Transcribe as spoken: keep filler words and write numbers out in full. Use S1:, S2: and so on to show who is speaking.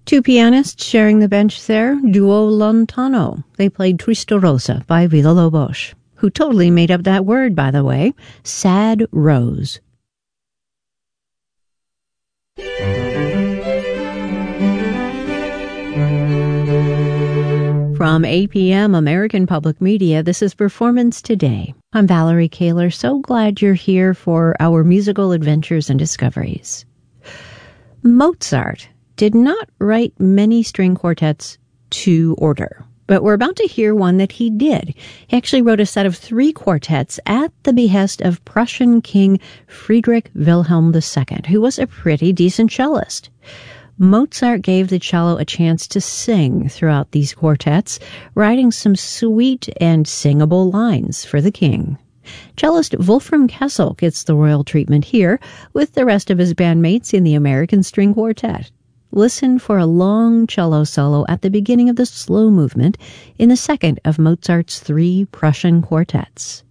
S1: Two pianists sharing the bench there, Duo Lontano. They played Triste Rosa by Villa-Lobos, who totally made up that word, by the way, Sad Rose. From A P M American Public Media, this is Performance Today. I'm Valerie Kaler. So glad you're here for our musical adventures and discoveries. Mozart did not write many string quartets to order, but we're about to hear one that he did. He actually wrote a set of three quartets at the behest of Prussian King Friedrich Wilhelm the Second, who was a pretty decent cellist. Mozart gave the cello a chance to sing throughout these quartets, writing some sweet and singable lines for the king. Cellist Wolfram Kessel gets the royal treatment here with the rest of his bandmates in the American String Quartet. Listen for a long cello solo at the beginning of the slow movement in the second of Mozart's three Prussian quartets.